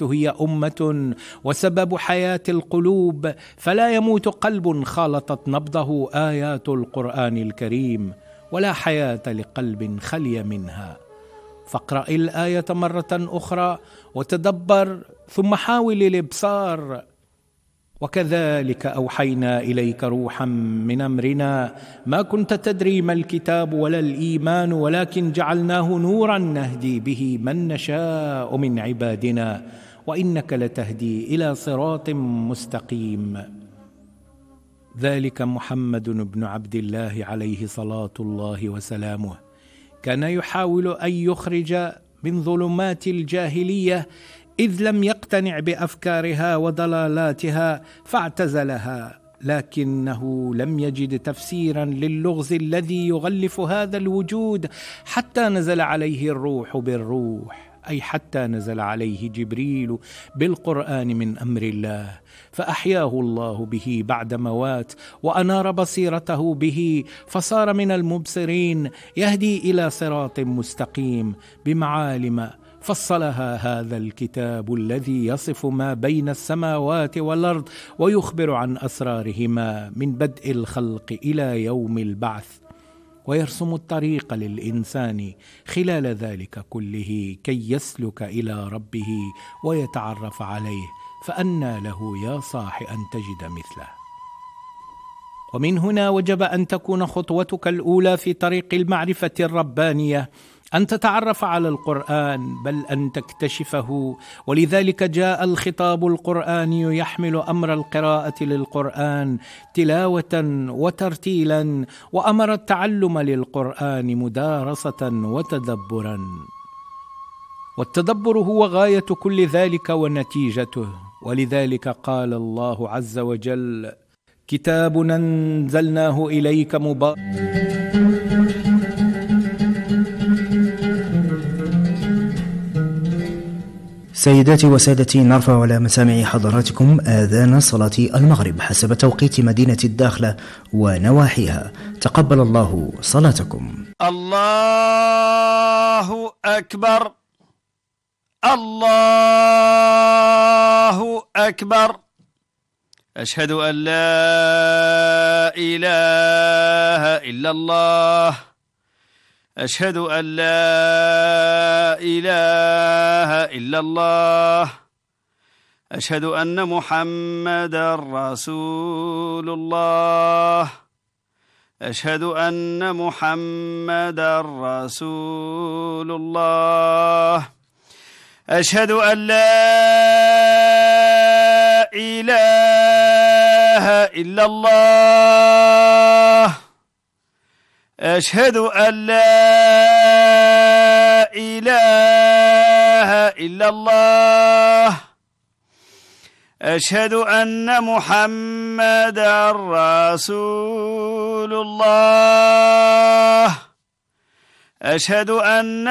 حيث هي أمة وسبب حياة القلوب، فلا يموت قلب خالطت نبضه آيات القرآن الكريم، ولا حياة لقلب خلي منها. فاقرأ الآية مرة أخرى وتدبر، ثم حاول الإبصار. وكذلك أوحينا إليك روحا من أمرنا ما كنت تدري ما الكتاب ولا الإيمان، ولكن جعلناه نورا نهدي به من نشاء من عبادنا، وإنك لتهدي إلى صراط مستقيم. ذلك محمد بن عبد الله عليه صلاة الله وسلامه، كان يحاول أن يخرج من ظلمات الجاهلية، إذ لم يقتنع بأفكارها وضلالاتها فاعتزلها، لكنه لم يجد تفسيرا للغز الذي يغلف هذا الوجود، حتى نزل عليه الروح بالروح، أي حتى نزل عليه جبريل بالقرآن من أمر الله، فأحياه الله به بعد موات، وأنار بصيرته به، فصار من المبصرين، يهدي إلى صراط مستقيم بمعالم فصلها هذا الكتاب الذي يصف ما بين السماوات والأرض، ويخبر عن أسرارهما من بدء الخلق إلى يوم البعث، ويرسم الطريق للإنسان خلال ذلك كله كي يسلك إلى ربه ويتعرف عليه، فأنى له يا صاح أن تجد مثله. ومن هنا وجب أن تكون خطوتك الأولى في طريق المعرفة الربانية أن تتعرف على القرآن، بل أن تكتشفه. ولذلك جاء الخطاب القرآني يحمل أمر القراءة للقرآن تلاوة وترتيلا، وأمر التعلم للقرآن مدارسة وتدبرا. والتدبر هو غاية كل ذلك ونتيجته، ولذلك قال الله عز وجل: كتاب أنزلناه إليك مبارك. سيداتي وسادتي، نرفع على مسامع حضراتكم آذان صلاة المغرب حسب توقيت مدينة الداخلة ونواحيها. تقبل الله صلاتكم. الله أكبر، الله أكبر. أشهد أن لا إله إلا الله، أشهد أن لا إله إلا الله، أشهد أن محمدا رسول الله، أشهد أن محمدا رسول الله، أشهد أن لا إله إلا الله، أشهد أن لا إله إلا الله، أشهد أن محمدا رسول الله، أشهد أن